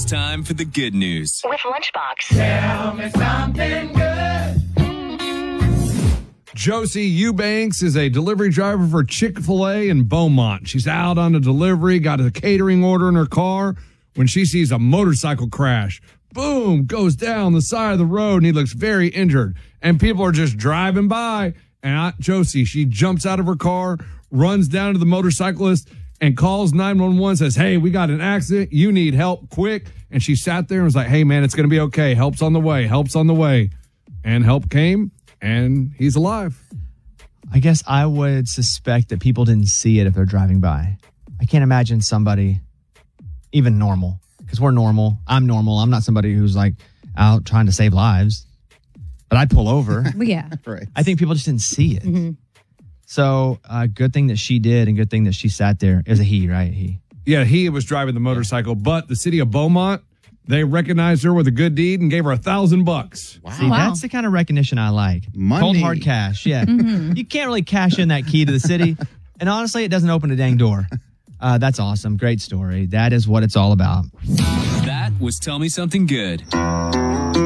time for the good news. With Lunchbox. Tell me something good. Josie Eubanks is a delivery driver for Chick-fil-A in Beaumont. She's out on a delivery, got a catering order in her car when she sees a motorcycle crash. Boom, goes down the side of the road, and he looks very injured. And people are just driving by. And Josie, she jumps out of her car, runs down to the motorcyclist, and calls 911, says, hey, we got an accident. You need help quick. And she sat there and was like, hey, man, it's going to be okay. Help's on the way. Help's on the way. And help came. And he's alive. I guess I would suspect that people didn't see it if they're driving by. I can't imagine somebody, even normal, because we're normal. I'm normal. I'm not somebody who's like out trying to save lives. But I'd pull over. Yeah. Right. I think people just didn't see it. Mm-hmm. So good thing that she did and good thing that she sat there. It was a he, right? He. Yeah, he was driving the motorcycle. But the city of Beaumont, they recognized her with a good deed and gave her $1,000. Wow. See, that's the kind of recognition I like. Money. Cold hard cash. Yeah. You can't really cash in that key to the city. And honestly, it doesn't open a dang door. That's awesome. Great story. That is what it's all about. That was Tell Me Something Good.